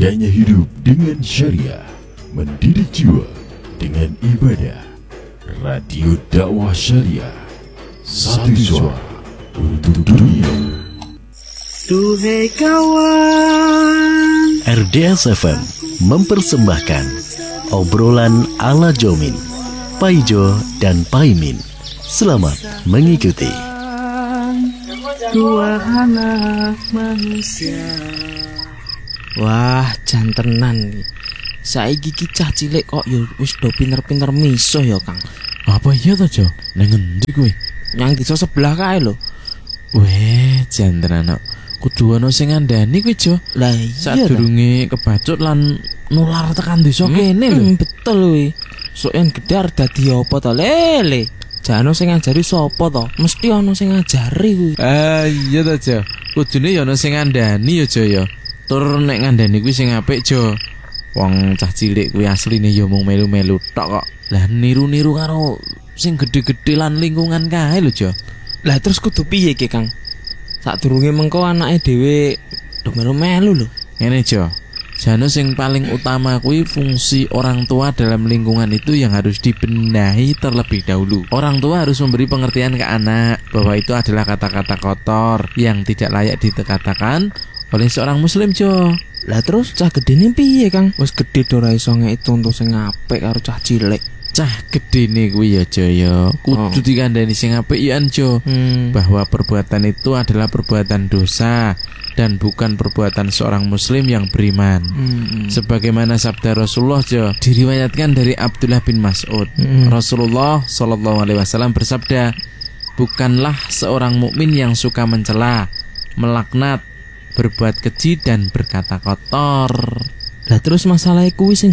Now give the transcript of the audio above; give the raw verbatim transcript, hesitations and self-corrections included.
Indahnya hidup dengan syariah, mendidik jiwa dengan ibadah. Radio dakwah syariah, satu suara untuk dunia. Duhai kawan, R D S F M mempersembahkan obrolan ala Jomin, Paijo dan Paimin. Selamat mengikuti. dua anak manusia. Wah, jan tenan iki. Saiki ki cah cilik kok ya wis do pinter-pinter miso ya, Kang. Apa iya to, Jo? Nang endi kowe? Yang desa sebelah kae lho. Weh, jan tenan. Kudu ana sing ngandani kuwi, Jo. Lah iya. Sadurunge kebacut lan nular tekan desa Hmm, kene lho. hmm, betul kuwi. Sok yen gedhe arep dadi apa to, Lele? Jane sing ngajari sapa to? Mesti ana sing ngajari kuwi. Ah, iya to, Jo. Kudune ya ana sing ngandani ya, Jo ya. Tur nek ngandani kuwi sing apik, Jo. Wong cah cilik kuwi asline ya mung melu-melu tok kok. Lah niru-niru karo sing gedhe-gedhe lan lingkungan kae lho, Jo. Lah terus kudu piye ki, Kang? Sadurunge mengko anake dhewe do melu-melu lho. Ngene, Jo. Jane sing paling utama kuwi fungsi orang tua dalam lingkungan itu yang harus dibenahi terlebih dahulu. Orang tua harus memberi pengertian ke anak bahwa itu adalah kata-kata kotor yang tidak layak dikatakan oleh seorang muslim, Jo. Lah terus cah gedene piye, Kang? Wis gedhe do ora iso ngeki contoh sing apik karo cah cilik. Cah gedene kuwi ya, Jo ya. Kudu Oh. dikandani sing apik ya, Jo. Hmm. Bahwa perbuatan itu adalah perbuatan dosa dan bukan perbuatan seorang muslim yang beriman. Hmm. Sebagaimana sabda Rasulullah, Jo, diriwayatkan dari Abdullah bin Mas'ud. Hmm. Rasulullah Shallallahu alaihi wasallam bersabda, "Bukanlah seorang mukmin yang suka mencela, melaknat, berbuat keji dan berkata kotor." Lah terus masalah kuwi sing